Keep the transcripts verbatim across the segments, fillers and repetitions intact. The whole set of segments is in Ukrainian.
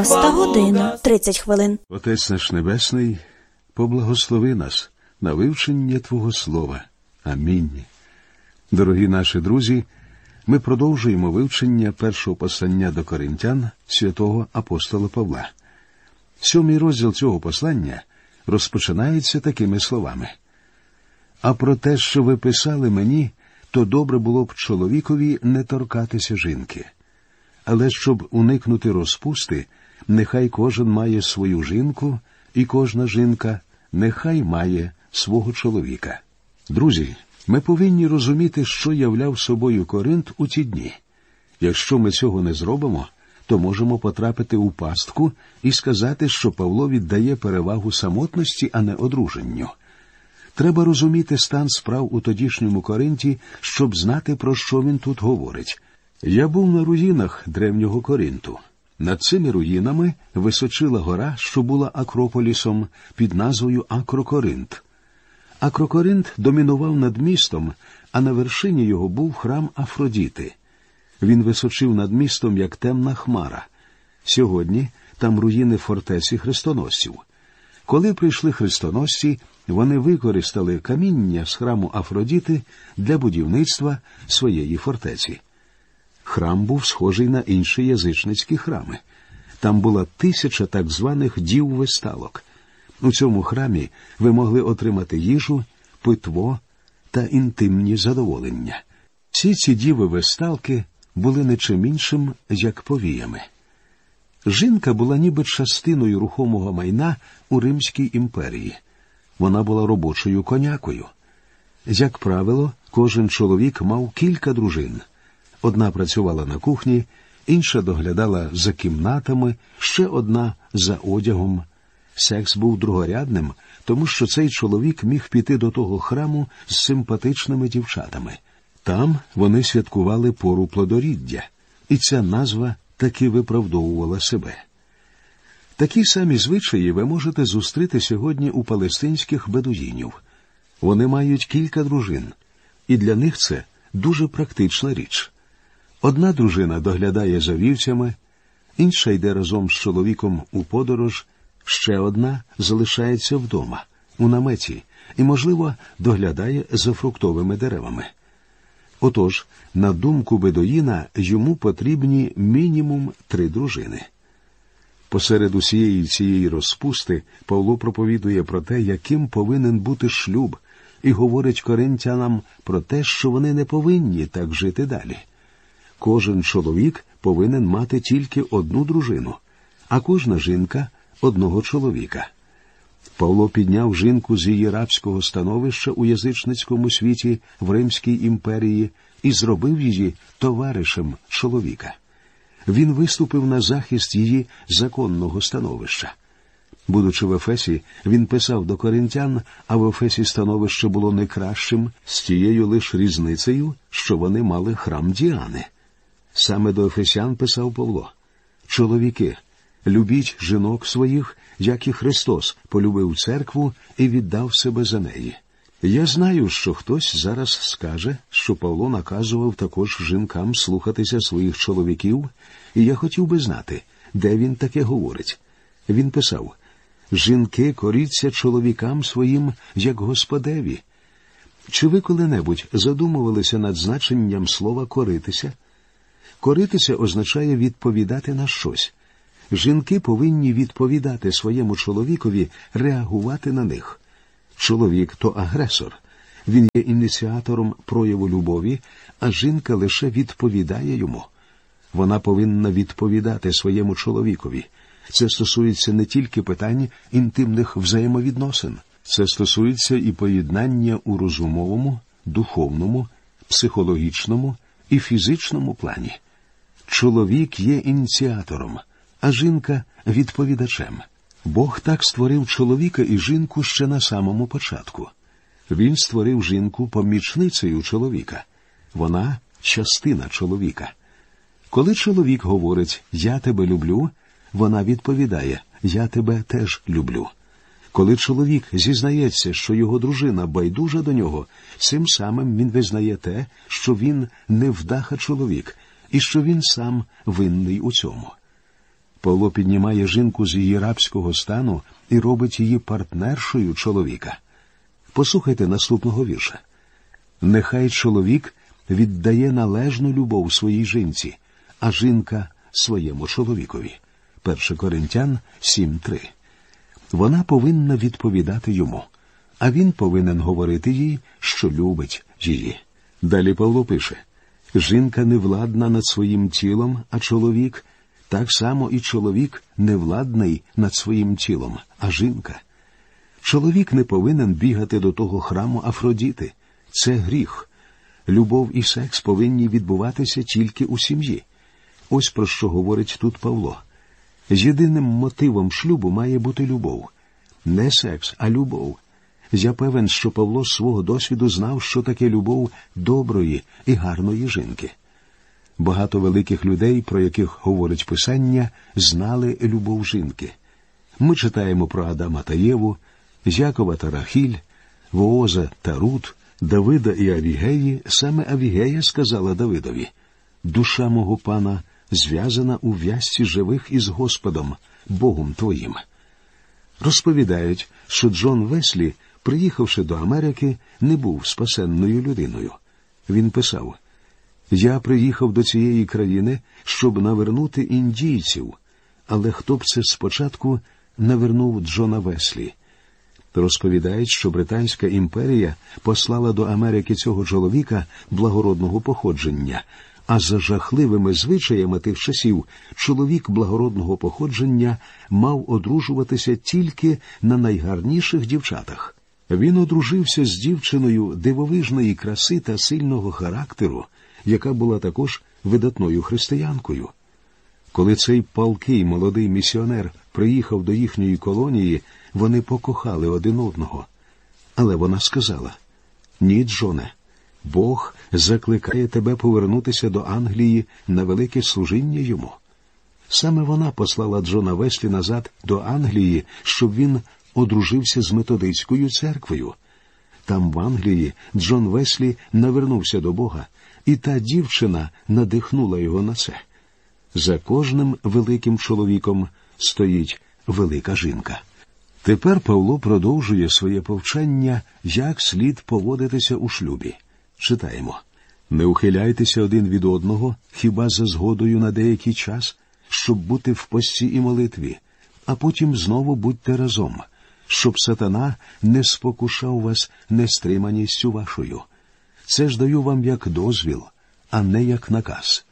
Ста година, тридцять хвилин. Отець наш Небесний, поблагослови нас на вивчення Твого Слова. Амінь. Дорогі наші друзі, ми продовжуємо вивчення першого послання до Коринтян святого апостола Павла. Сьомий розділ цього послання розпочинається такими словами. «А про те, що ви писали мені, то добре було б чоловікові не торкатися жінки. Але щоб уникнути розпусти, нехай кожен має свою жінку, і кожна жінка нехай має свого чоловіка». Друзі, ми повинні розуміти, що являв собою Коринт у ті дні. Якщо ми цього не зробимо, то можемо потрапити у пастку і сказати, що Павло віддає перевагу самотності, а не одруженню. Треба розуміти стан справ у тодішньому Коринті, щоб знати, про що він тут говорить. Я був на руїнах древнього Коринту. Над цими руїнами височила гора, що була Акрополісом, під назвою Акрокоринт. Акрокоринт домінував над містом, а на вершині його був храм Афродіти. Він височив над містом, як темна хмара. Сьогодні там руїни фортеці хрестоносців. Коли прийшли хрестоносці, вони використали каміння з храму Афродіти для будівництва своєї фортеці. Храм був схожий на інші язичницькі храми. Там була тисяча так званих дів-весталок. У цьому храмі ви могли отримати їжу, питво та інтимні задоволення. Всі ці діви-весталки були не чим іншим, як повіями. Жінка була ніби частиною рухомого майна у Римській імперії. Вона була робочою конякою. Як правило, кожен чоловік мав кілька дружин. Одна працювала на кухні, інша доглядала за кімнатами, ще одна за одягом. Секс був другорядним, тому що цей чоловік міг піти до того храму з симпатичними дівчатами. Там вони святкували пору плодоріддя, і ця назва таки виправдовувала себе. Такі самі звичаї ви можете зустріти сьогодні у палестинських бедуїнів. Вони мають кілька дружин, і для них це дуже практична річ. Одна дружина доглядає за вівцями, інша йде разом з чоловіком у подорож, ще одна залишається вдома, у наметі, і, можливо, доглядає за фруктовими деревами. Отож, на думку бедуїна, йому потрібні мінімум три дружини. Посеред усієї цієї розпусти Павло проповідує про те, яким повинен бути шлюб, і говорить коринтянам про те, що вони не повинні так жити далі. Кожен чоловік повинен мати тільки одну дружину, а кожна жінка – одного чоловіка. Павло підняв жінку з її рабського становища у язичницькому світі в Римській імперії і зробив її товаришем чоловіка. Він виступив на захист її законного становища. Будучи в Ефесі, він писав до коринтян, а в Ефесі становище було не кращим, з тією лиш різницею, що вони мали храм Діани. Саме до ефесян писав Павло: «Чоловіки, любіть жінок своїх, як і Христос полюбив церкву і віддав себе за неї». Я знаю, що хтось зараз скаже, що Павло наказував також жінкам слухатися своїх чоловіків, і я хотів би знати, де він таке говорить. Він писав: «Жінки, коріться чоловікам своїм, як Господеві». Чи ви коли-небудь задумувалися над значенням слова «коритися»? Коритися означає відповідати на щось. Жінки повинні відповідати своєму чоловікові, реагувати на них. Чоловік – то агресор. Він є ініціатором прояву любові, а жінка лише відповідає йому. Вона повинна відповідати своєму чоловікові. Це стосується не тільки питань інтимних взаємовідносин. Це стосується і поєднання у розумовому, духовному, психологічному і фізичному плані. Чоловік є ініціатором, а жінка – відповідачем. Бог так створив чоловіка і жінку ще на самому початку. Він створив жінку помічницею чоловіка. Вона – частина чоловіка. Коли чоловік говорить «я тебе люблю», вона відповідає «я тебе теж люблю». Коли чоловік зізнається, що його дружина байдужа до нього, цим самим він визнає те, що він невдаха чоловік, і що він сам винний у цьому. Павло піднімає жінку з її рабського стану і робить її партнершою чоловіка. Послухайте наступного вірша. «Нехай чоловік віддає належну любов своїй жінці, а жінка – своєму чоловікові». перше Коринтян сім три. Вона повинна відповідати йому, а він повинен говорити їй, що любить її. Далі Павло пише: «Жінка не владна над своїм тілом, а чоловік, так само і чоловік не владний над своїм тілом, а жінка». Чоловік не повинен бігати до того храму Афродіти. Це гріх. Любов і секс повинні відбуватися тільки у сім'ї. Ось про що говорить тут Павло. Єдиним мотивом шлюбу має бути любов. Не секс, а любов. Я певен, що Павло з свого досвіду знав, що таке любов доброї і гарної жінки. Багато великих людей, про яких говорить Писання, знали любов жінки. Ми читаємо про Адама та Єву, Якова та Рахіль, Вооза та Рут, Давида і Авігеї. Саме Авігея сказала Давидові: «Душа мого пана зв'язана у в'язці живих із Господом, Богом твоїм». Розповідають, що Джон Веслі, приїхавши до Америки, не був спасенною людиною. Він писав: «Я приїхав до цієї країни, щоб навернути індійців, але хто б це спочатку навернув Джона Веслі?» Розповідають, що Британська імперія послала до Америки цього чоловіка благородного походження, а за жахливими звичаями тих часів чоловік благородного походження мав одружуватися тільки на найгарніших дівчатах. Він одружився з дівчиною дивовижної краси та сильного характеру, яка була також видатною християнкою. Коли цей палкий молодий місіонер приїхав до їхньої колонії, вони покохали один одного. Але вона сказала: «Ні, Джоне, Бог закликає тебе повернутися до Англії на велике служіння йому». Саме вона послала Джона Веслі назад до Англії, щоб він одружився з методистською церквою. Там, в Англії, Джон Веслі навернувся до Бога, і та дівчина надихнула його на це. За кожним великим чоловіком стоїть велика жінка. Тепер Павло продовжує своє повчання, як слід поводитися у шлюбі. Читаємо: «Не ухиляйтеся один від одного, хіба за згодою на деякий час, щоб бути в пості і молитві, а потім знову будьте разом, щоб сатана не спокушав вас нестриманістю вашою. Це ж даю вам як дозвіл, а не як наказ».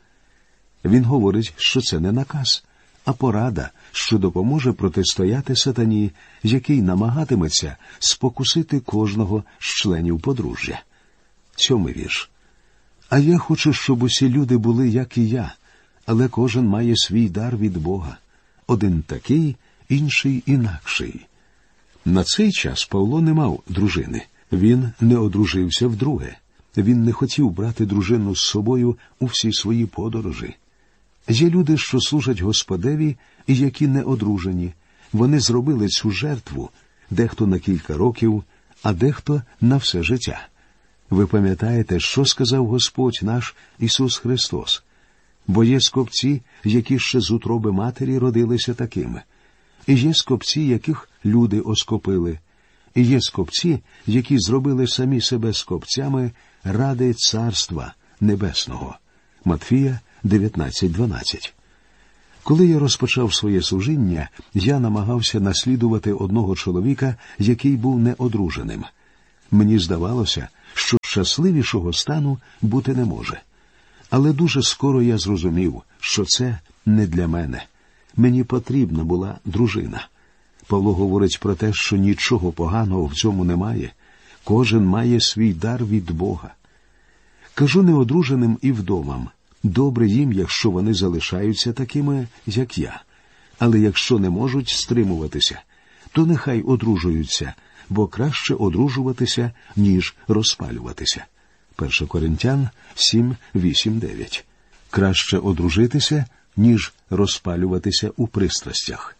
Він говорить, що це не наказ, а порада, що допоможе протистояти сатані, який намагатиметься спокусити кожного з членів подружжя. Сьомий вірш. «А я хочу, щоб усі люди були, як і я, але кожен має свій дар від Бога. Один такий, інший інакший». На цей час Павло не мав дружини. Він не одружився вдруге. Він не хотів брати дружину з собою у всі свої подорожі. Є люди, що служать Господеві і які не одружені. Вони зробили цю жертву, дехто на кілька років, а дехто на все життя. Ви пам'ятаєте, що сказав Господь наш Ісус Христос? Бо є скопці, які ще з утроби матері родилися такими. І є скопці, яких люди оскопили. І є скопці, які зробили самі себе скопцями ради Царства Небесного. Матфія дев'ятнадцять дванадцять. Коли я розпочав своє служіння, я намагався наслідувати одного чоловіка, який був неодруженим. Мені здавалося, що щасливішого стану бути не може. Але дуже скоро я зрозумів, що це не для мене. Мені потрібна була дружина. Павло говорить про те, що нічого поганого в цьому немає. Кожен має свій дар від Бога. Кажу неодруженим і вдовам: добре їм, якщо вони залишаються такими, як я. Але якщо не можуть стримуватися, то нехай одружуються, бо краще одружуватися, ніж розпалюватися. перше Коринтян сім вісім дев'ять. Краще одружитися, ніж розпалюватися у пристрастях.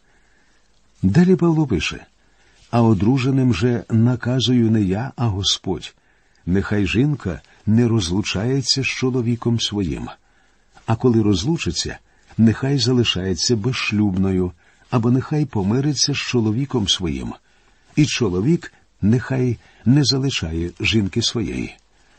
Далі Павло пише: «А одруженим же наказую не я, а Господь. Нехай жінка не розлучається з чоловіком своїм. А коли розлучиться, нехай залишається безшлюбною, або нехай помириться з чоловіком своїм, і чоловік нехай не залишає жінки своєї.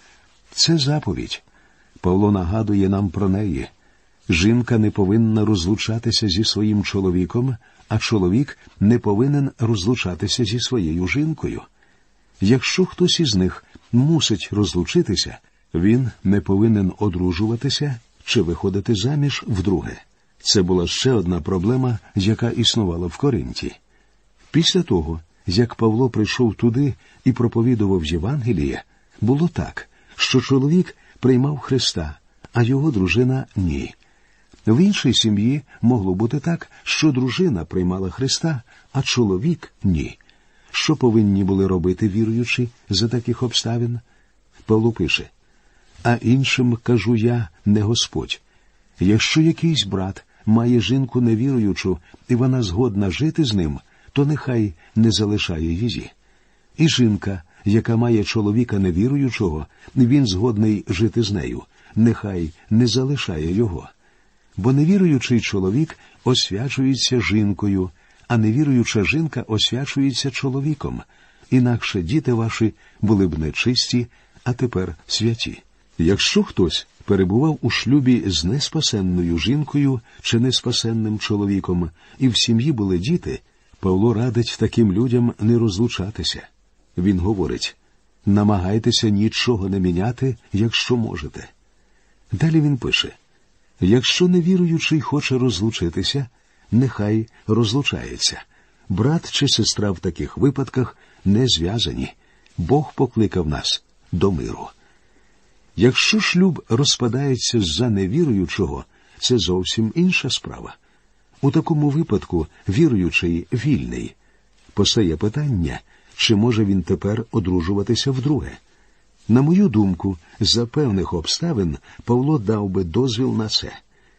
Це заповідь. Павло нагадує нам про неї. Жінка не повинна розлучатися зі своїм чоловіком, а чоловік не повинен розлучатися зі своєю жінкою. Якщо хтось із них мусить розлучитися, він не повинен одружуватися чи виходити заміж вдруге. Це була ще одна проблема, яка існувала в Коринті. Після того, як Павло прийшов туди і проповідував Євангеліє, було так, що чоловік приймав Христа, а його дружина – ні. В іншій сім'ї могло бути так, що дружина приймала Христа, а чоловік – ні. Що повинні були робити віруючі за таких обставин? Павло пише: «А іншим кажу я, не Господь. Якщо якийсь брат має жінку невіруючу, і вона згодна жити з ним, то нехай не залишає її. І жінка, яка має чоловіка невіруючого, він згодний жити з нею, нехай не залишає його. Бо невіруючий чоловік освячується жінкою, а невіруюча жінка освячується чоловіком. Інакше діти ваші були б нечисті, а тепер святі». Якщо хтось перебував у шлюбі з неспасенною жінкою чи неспасенним чоловіком, і в сім'ї були діти, Павло радить таким людям не розлучатися. Він говорить: «Намагайтеся нічого не міняти, якщо можете». Далі він пише: «Якщо невіруючий хоче розлучитися, нехай розлучається. Брат чи сестра в таких випадках не зв'язані. Бог покликав нас до миру». Якщо шлюб розпадається з-за невіруючого, це зовсім інша справа. У такому випадку віруючий вільний. Постає питання, чи може він тепер одружуватися вдруге. На мою думку, за певних обставин Павло дав би дозвіл на це.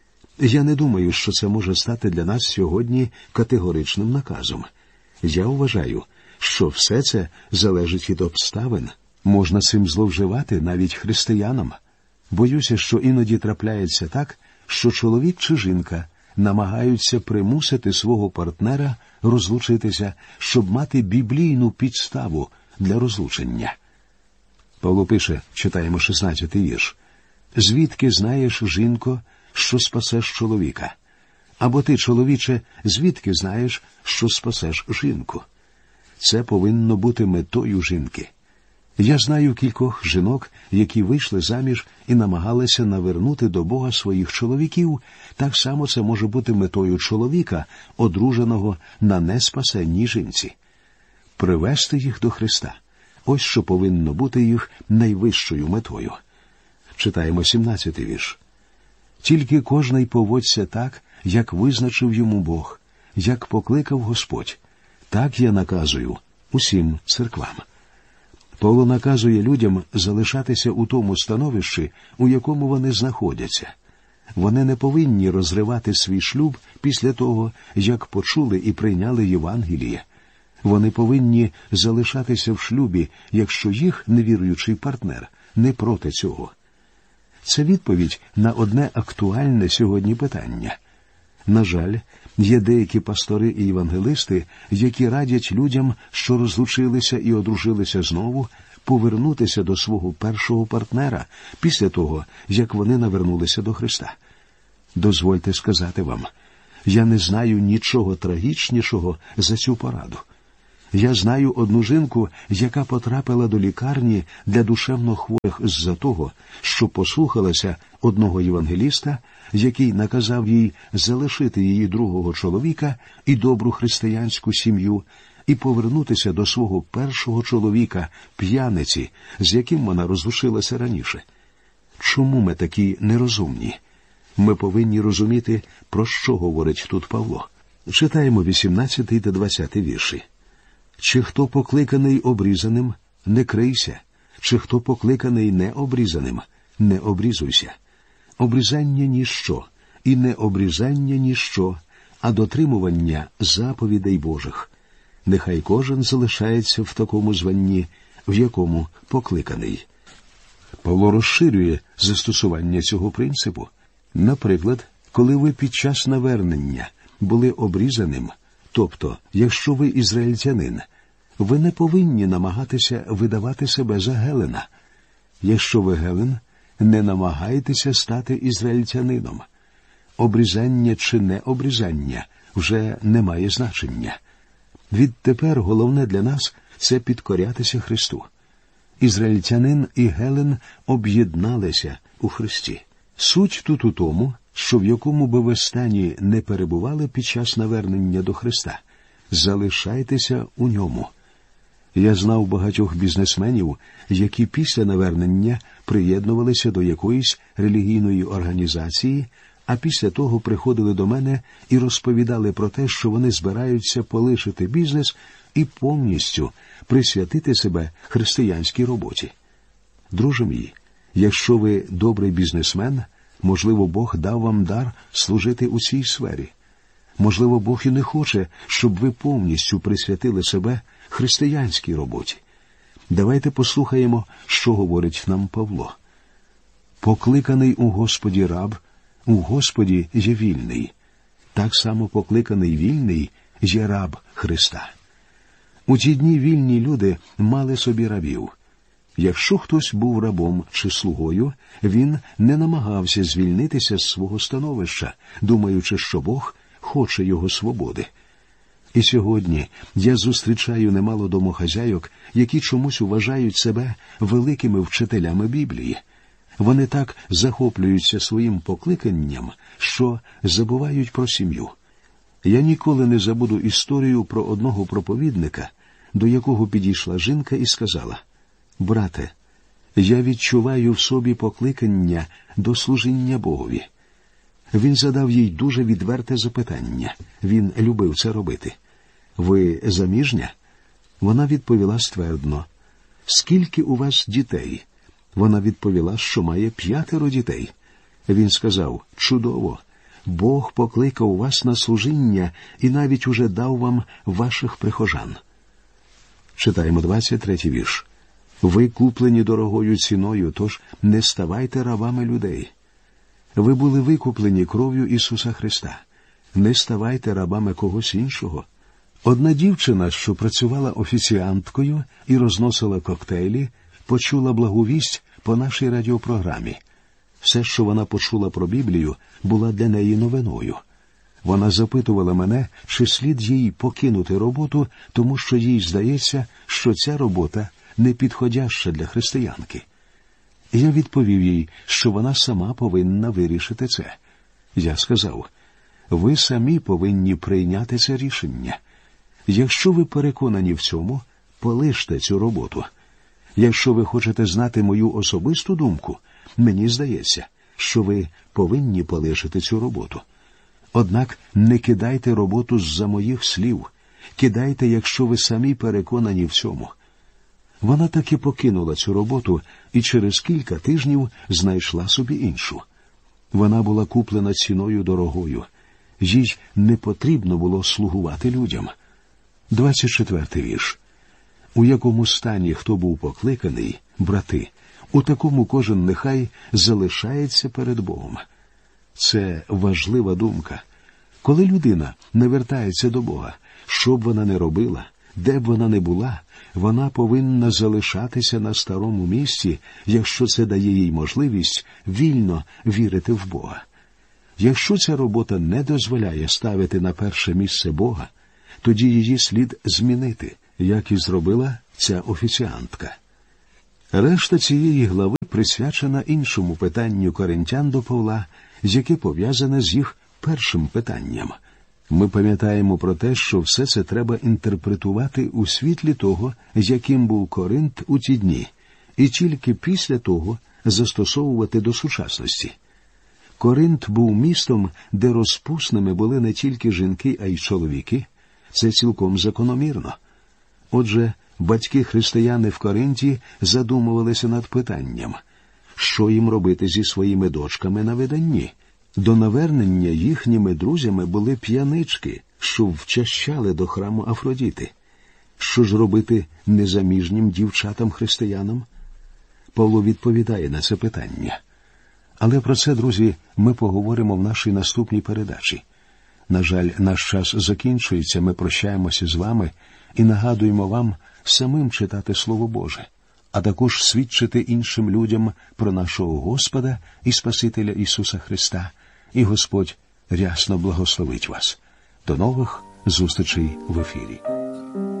Я не думаю, що це може стати для нас сьогодні категоричним наказом. Я вважаю, що все це залежить від обставин. Можна цим зловживати навіть християнам. Боюся, що іноді трапляється так, що чоловік чи жінка намагаються примусити свого партнера розлучитися, щоб мати біблійну підставу для розлучення. Павло пише, читаємо шістнадцятий вірш: «Звідки знаєш, жінко, що спасеш чоловіка? Або ти, чоловіче, звідки знаєш, що спасеш жінку?» Це повинно бути метою жінки. Я знаю кількох жінок, які вийшли заміж і намагалися навернути до Бога своїх чоловіків. Так само це може бути метою чоловіка, одруженого на неспасенній жінці. Привести їх до Христа. Ось що повинно бути їх найвищою метою. Читаємо сімнадцятий вірш. «Тільки кожний поводься так, як визначив йому Бог, як покликав Господь. Так я наказую усім церквам». Павло наказує людям залишатися у тому становищі, у якому вони знаходяться. Вони не повинні розривати свій шлюб після того, як почули і прийняли Євангеліє. Вони повинні залишатися в шлюбі, якщо їх невіруючий партнер не проти цього. Це відповідь на одне актуальне сьогодні питання. На жаль, є деякі пастори і євангелисти, які радять людям, що розлучилися і одружилися знову, повернутися до свого першого партнера після того, як вони навернулися до Христа. Дозвольте сказати вам, я не знаю нічого трагічнішого за цю пораду. Я знаю одну жінку, яка потрапила до лікарні для душевно хворих з-за того, що послухалася одного євангеліста, який наказав їй залишити її другого чоловіка і добру християнську сім'ю і повернутися до свого першого чоловіка, п'яниці, з яким вона розлучилася раніше. Чому ми такі нерозумні? Ми повинні розуміти, про що говорить тут Павло. Читаємо вісімнадцятий та двадцятий вірші. «Чи хто покликаний обрізаним, не крийся, чи хто покликаний необрізаним, не обрізуйся. Обрізання – ніщо, і не обрізання – ніщо, а дотримування заповідей Божих. Нехай кожен залишається в такому званні, в якому покликаний». Павло розширює застосування цього принципу. Наприклад, коли ви під час навернення були обрізаним, тобто, якщо ви ізраїльтянин, ви не повинні намагатися видавати себе за гелена. Якщо ви гелен, не намагайтеся стати ізраїльтянином. Обрізання чи не обрізання вже не має значення. Відтепер головне для нас – це підкорятися Христу. Ізраїльтянин і гелен об'єдналися у Христі. Суть тут у тому, що в якому би ви стані не перебували під час навернення до Христа, залишайтеся у ньому. Я знав багатьох бізнесменів, які після навернення приєднувалися до якоїсь релігійної організації, а після того приходили до мене і розповідали про те, що вони збираються полишити бізнес і повністю присвятити себе християнській роботі. Друже мій, якщо ви добрий бізнесмен, можливо, Бог дав вам дар служити у цій сфері. Можливо, Бог і не хоче, щоб ви повністю присвятили себе християнській роботі. Давайте послухаємо, що говорить нам Павло. «Покликаний у Господі раб, у Господі є вільний. Так само покликаний вільний є раб Христа». У ті дні вільні люди мали собі рабів. Якщо хтось був рабом чи слугою, він не намагався звільнитися з свого становища, думаючи, що Бог хоче його свободи. І сьогодні я зустрічаю немало домохазяйок, які чомусь вважають себе великими вчителями Біблії. Вони так захоплюються своїм покликанням, що забувають про сім'ю. Я ніколи не забуду історію про одного проповідника, до якого підійшла жінка і сказала: «Брате, я відчуваю в собі покликання до служіння Богові». Він задав їй дуже відверте запитання. Він любив це робити. «Ви заміжня?» Вона відповіла ствердно. «Скільки у вас дітей?» Вона відповіла, що має п'ятеро дітей. Він сказав: «Чудово! Бог покликав вас на служіння і навіть уже дав вам ваших прихожан». Читаємо двадцять третій вірш. «Ви куплені дорогою ціною, тож не ставайте рабами людей». Ви були викуплені кров'ю Ісуса Христа. Не ставайте рабами когось іншого. Одна дівчина, що працювала офіціанткою і розносила коктейлі, почула благу вість по нашій радіопрограмі. Все, що вона почула про Біблію, була для неї новиною. Вона запитувала мене, чи слід їй покинути роботу, тому що їй здається, що ця робота не підходяща для християнки. Я відповів їй, що вона сама повинна вирішити це. Я сказав: «Ви самі повинні прийняти це рішення. Якщо ви переконані в цьому, полиште цю роботу. Якщо ви хочете знати мою особисту думку, мені здається, що ви повинні полишити цю роботу. Однак не кидайте роботу з-за моїх слів. Кидайте, якщо ви самі переконані в цьому». Вона таки покинула цю роботу і через кілька тижнів знайшла собі іншу. Вона була куплена ціною дорогою. Їй не потрібно було слугувати людям. двадцять четвертий вірш. «У якому стані хто був покликаний, брати, у такому кожен нехай залишається перед Богом». Це важлива думка. Коли людина не вертається до Бога, що б вона не робила, де б вона не була, вона повинна залишатися на старому місці, якщо це дає їй можливість вільно вірити в Бога. Якщо ця робота не дозволяє ставити на перше місце Бога, тоді її слід змінити, як і зробила ця офіціантка. Решта цієї глави присвячена іншому питанню коринтян до Павла, яке пов'язане з їх першим питанням. Ми пам'ятаємо про те, що все це треба інтерпретувати у світлі того, яким був Коринт у ті дні, і тільки після того застосовувати до сучасності. Коринт був містом, де розпусними були не тільки жінки, а й чоловіки. Це цілком закономірно. Отже, батьки-християни в Коринті задумувалися над питанням, що їм робити зі своїми дочками на виданні. До навернення їхніми друзями були п'янички, що вчащали до храму Афродіти. Що ж робити незаміжнім дівчатам-християнам? Павло відповідає на це питання. Але про це, друзі, ми поговоримо в нашій наступній передачі. На жаль, наш час закінчується, ми прощаємося з вами і нагадуємо вам самим читати Слово Боже, а також свідчити іншим людям про нашого Господа і Спасителя Ісуса Христа. І Господь рясно благословить вас. До нових зустрічей в ефірі.